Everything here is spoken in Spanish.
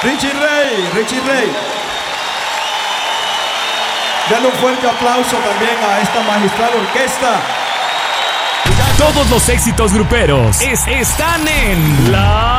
Richie Ray, Richie Ray. Dale un fuerte aplauso también a esta magistral orquesta. Todos los éxitos gruperos están en La